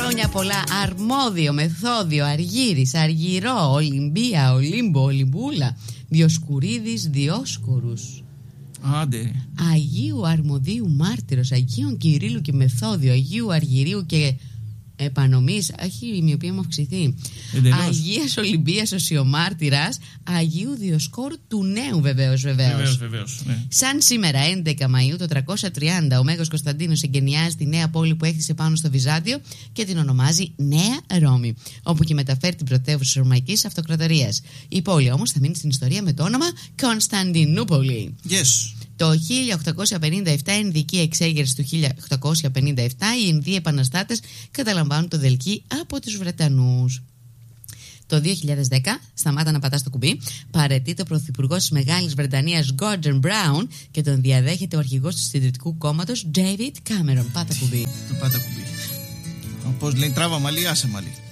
Χρόνια πολλά. Αρμόδιο, Μεθόδιο, Αργύρης, Αργυρό, Ολυμπία, Ολύμπο, Ολυμπούλα, Διοσκουρίδης, Διόσκορους. Άντε. Αγίου Αρμοδίου Μάρτυρος, Αγίων Κυρίλου και Μεθόδιο, Αγίου Αργυρίου και Επανομής. Έχει η μοιοπία μου αυξηθεί. Αγίας Ολυμπίας Οσιομάρτυρας, Αγίου Διοσκόρου του Νέου, βεβαίως. Ναι. Σαν σήμερα, 11 Μαΐου το 330, ο Μέγας Κωνσταντίνος εγκαινιάζει τη νέα πόλη που έκτισε πάνω στο Βυζάντιο και την ονομάζει Νέα Ρώμη, όπου και μεταφέρει την πρωτεύουσα της Ρωμαϊκής Αυτοκρατορίας. Η πόλη όμως θα μείνει στην ιστορία με το όνομα Κωνσταντινούπολη. Yes. Το 1857, Ινδική εξέγερση του 1857, οι Ινδοί επαναστάτες καταλαμβάνουν το Δελκή από τους Βρετανούς. Το 2010, σταμάτα να πατάς το κουμπί, παραιτείται ο πρωθυπουργός της Μεγάλης Βρετανίας Gordon Brown και τον διαδέχεται ο αρχηγός του Συντηρητικού Κόμματος David Cameron. Πάτα κουμπί. Πάτα κουμπί. Πώς λέει, τράβα μαλλί, άσε μαλλί.